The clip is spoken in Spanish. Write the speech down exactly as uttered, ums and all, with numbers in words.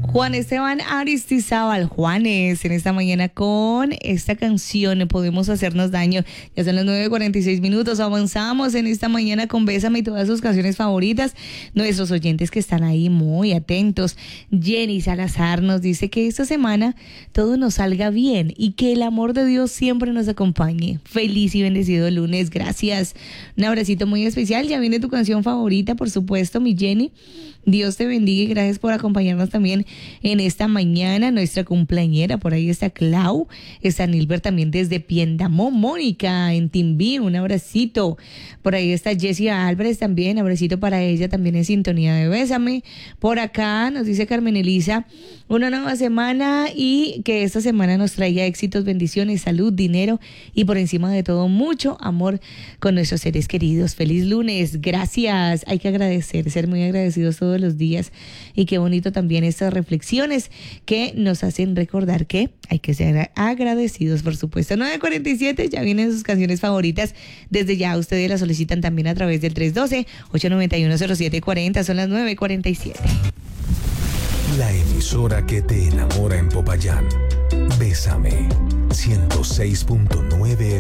Juan Esteban Aristizábal, Juanes, en esta mañana con esta canción, Podemos Hacernos Daño. Ya son las nueve cuarenta y seis minutos, avanzamos en esta mañana con Bésame y todas sus canciones favoritas. Nuestros oyentes que están ahí muy atentos. Jenny Salazar nos dice que esta semana todo nos salga bien y que el amor de Dios siempre nos acompañe. Feliz y bendecido lunes, gracias. Un abracito muy especial, ya viene tu canción favorita, por supuesto, mi Jenny. Dios te bendiga y gracias por acompañarnos también en esta mañana. Nuestra cumpleañera, por ahí está Clau, está Nilbert también desde Piendamó, Mónica en Timbí, un abracito. Por ahí está Jessia Álvarez también, abracito para ella también en sintonía de Bésame. Por acá nos dice Carmen Elisa, una nueva semana y que esta semana nos traiga éxitos, bendiciones, salud, dinero y por encima de todo mucho amor con nuestros seres queridos. Feliz lunes, gracias. Hay que agradecer, ser muy agradecidos todos los días y qué bonito también estas reflexiones que nos hacen recordar que hay que ser agradecidos, por supuesto. nueve cuarenta y siete, ya vienen sus canciones favoritas. Desde ya ustedes las solicitan también a través del tres uno dos, ocho nueve uno, cero siete cuatro cero. Son las nueve cuarenta y siete. La emisora que te enamora en Popayán. Bésame ciento seis punto nueve